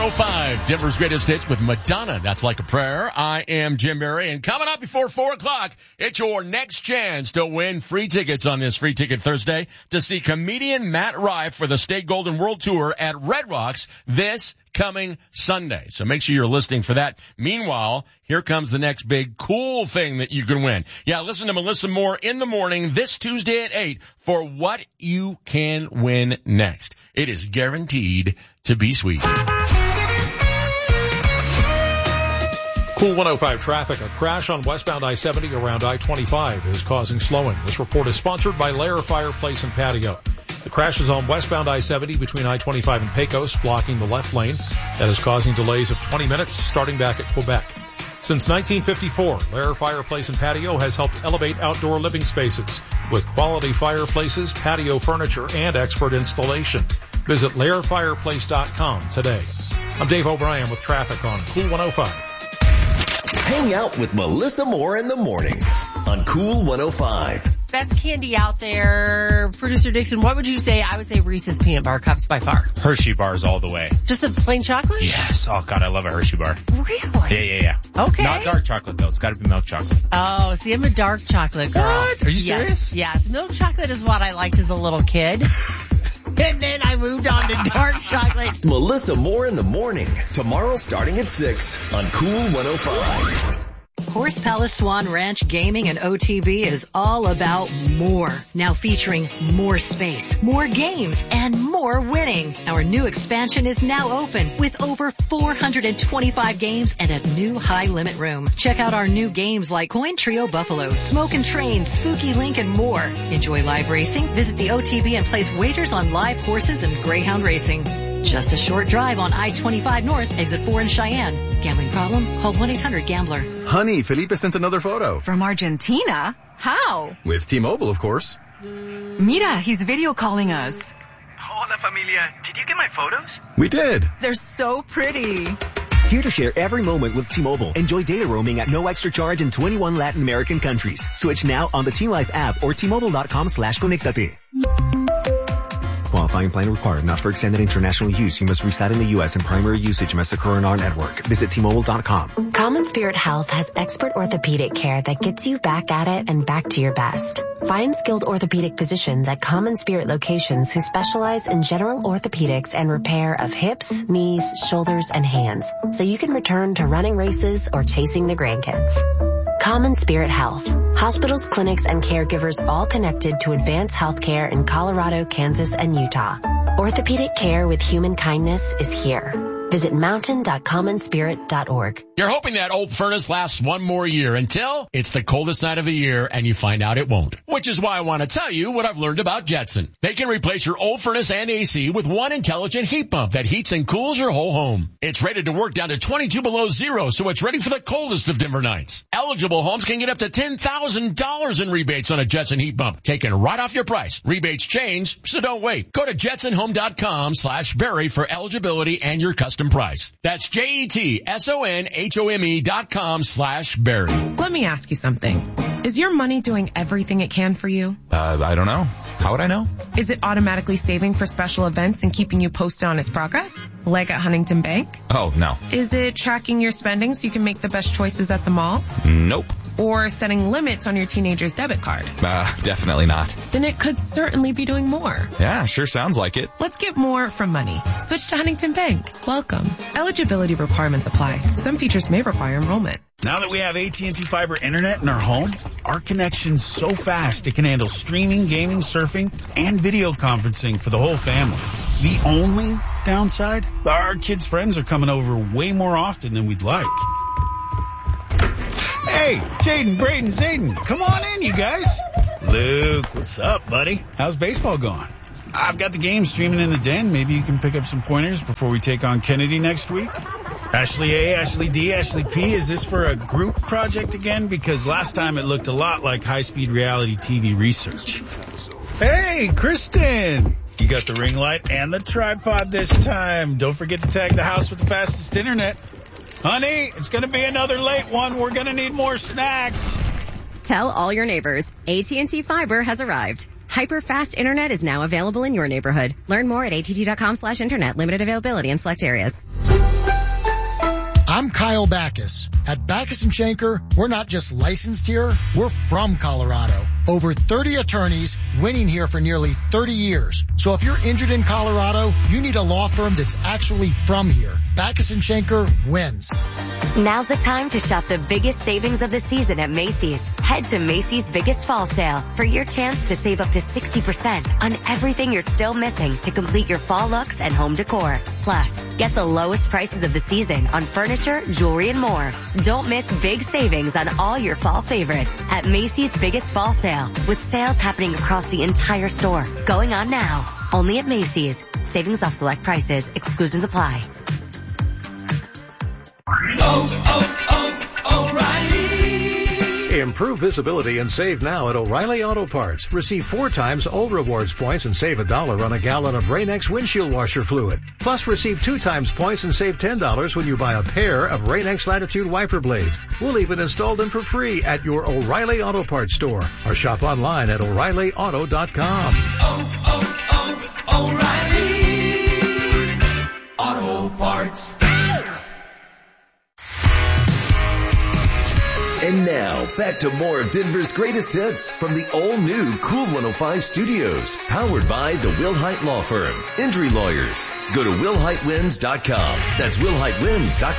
105, Denver's greatest hits with Madonna. That's Like a Prayer. I am Jim Berry, and coming up before 4 o'clock, it's your next chance to win free tickets on this Free Ticket Thursday to see comedian Matt Rife for the State Golden World Tour at Red Rocks this coming Sunday. So make sure you're listening for that. Meanwhile, here comes the next big cool thing that you can win. Yeah, listen to Melissa Moore in the morning this Tuesday at 8 for what you can win next. It is guaranteed to be sweet. Cool 105 traffic. A crash on westbound I-70 around I-25 is causing slowing. This report is sponsored by Lair Fireplace and Patio. The crash is on westbound I-70 between I-25 and Pecos, blocking the left lane. That is causing delays of 20 minutes starting back at Quebec. Since 1954, Lair Fireplace and Patio has helped elevate outdoor living spaces with quality fireplaces, patio furniture, and expert installation. Visit lairfireplace.com today. I'm Dave O'Brien with traffic on Cool 105. Hang out with Melissa Moore in the morning on Cool 105. Best candy out there, Producer Dixon, what would you say? I would say Reese's Peanut Bar Cups by far. Hershey bars all the way. Just a plain chocolate? Yes. Oh, God, I love a Hershey bar. Really? Yeah. Okay. Not dark chocolate, though. It's got to be milk chocolate. Oh, see, I'm a dark chocolate girl. What? Are you serious? Yes. Milk chocolate is what I liked as a little kid. And then I moved on to dark chocolate. Melissa Moore in the morning. Tomorrow starting at 6 on Cool 105. Horse Palace Swan Ranch Gaming and OTB is all about more. Now featuring more space, more games, and more winning. Our new expansion is now open with over 425 games and a new high limit room. Check out our new games like Coin Trio Buffalo, Smoke and Train, Spooky Link, and more. Enjoy live racing? Visit the OTB and place wagers on live horses and greyhound racing. Just a short drive on I-25 North, exit 4 in Cheyenne. Gambling problem? Call 1-800-GAMBLER. Honey, Felipe sent another photo. From Argentina? How? With T-Mobile, of course. Mira, he's video calling us. Hola, familia. Did you get my photos? We did. They're so pretty. Here to share every moment with T-Mobile. Enjoy data roaming at no extra charge in 21 Latin American countries. Switch now on the T-Life app or T-Mobile.com/conectate. Qualifying plan required. Not for extended international use. You must reside in the U.S. and primary usage must occur in our network. Visit T-Mobile.com. Common Spirit Health has expert orthopedic care that gets you back at it and back to your best. Find skilled orthopedic physicians at Common Spirit locations who specialize in general orthopedics and repair of hips, knees, shoulders, and hands, so you can return to running races or chasing the grandkids. Common Spirit Health. Hospitals, clinics, and caregivers all connected to advanced healthcare in Colorado, Kansas, and Utah. Orthopedic care with human kindness is here. Visit mountain.commonspirit.org. You're hoping that old furnace lasts one more year until it's the coldest night of the year and you find out it won't. Which is why I want to tell you what I've learned about Jetson. They can replace your old furnace and AC with one intelligent heat pump that heats and cools your whole home. It's rated to work down to 22 below zero, so it's ready for the coldest of Denver nights. Eligible homes can get up to $10,000 in rebates on a Jetson heat pump, taken right off your price. Rebates change, so don't wait. Go to jetsonhome.com/Berry for eligibility and your custom price. That's JETSONHOME.com/Berry. Let me ask you something. Is your money doing everything it can for you? I don't know. How would I know? Is it automatically saving for special events and keeping you posted on its progress? Like at Huntington Bank? Oh, no. Is it tracking your spending so you can make the best choices at the mall? Nope. Or setting limits on your teenager's debit card? Definitely not. Then it could certainly be doing more. Yeah, sure sounds like it. Let's get more from money. Switch to Huntington Bank. Welcome. Eligibility requirements apply. Some features may require enrollment. Now that we have AT&T Fiber Internet in our home, our connection's so fast it can handle streaming, gaming, surfing, and video conferencing for the whole family. The only downside? Our kids' friends are coming over way more often than we'd like. Hey, Jaden, Braden, Zayden, come on in, you guys. Luke, what's up, buddy? How's baseball going? I've got the game streaming in the den. Maybe you can pick up some pointers before we take on Kennedy next week. Ashley A, Ashley D, Ashley P, is this for a group project again? Because last time it looked a lot like high-speed reality TV research. Hey, Kristen! You got the ring light and the tripod this time. Don't forget to tag the house with the fastest internet. Honey, it's going to be another late one. We're going to need more snacks. Tell all your neighbors, AT&T Fiber has arrived. Hyper-fast internet is now available in your neighborhood. Learn more at att.com/internet. Limited availability in select areas. I'm Kyle Backus. At Backus & Schenker, we're not just licensed here, we're from Colorado. Over 30 attorneys winning here for nearly 30 years. So if you're injured in Colorado, you need a law firm that's actually from here. Backus & Schenker wins. Now's the time to shop the biggest savings of the season at Macy's. Head to Macy's Biggest Fall Sale for your chance to save up to 60% on everything you're still missing to complete your fall looks and home decor. Plus, get the lowest prices of the season on furniture, jewelry, and more. Don't miss big savings on all your fall favorites at Macy's Biggest Fall Sale, with sales happening across the entire store. Going on now. Only at Macy's. Savings off select prices. Exclusions apply. O'Reilly. Improve visibility and save now at O'Reilly Auto Parts. Receive 4 times old rewards points and save $1 on a gallon of Rain-X windshield washer fluid. Plus receive 2 times points and save $10 when you buy a pair of Rain-X Latitude wiper blades. We'll even install them for free at your O'Reilly Auto Parts store or shop online at O'ReillyAuto.com. O'Reilly Auto Parts. And now, back to more of Denver's greatest hits from the all-new Cool 105 Studios, powered by the Wilhite Law Firm, Injury Lawyers. Go to WilhiteWins.com. That's WilhiteWins.com.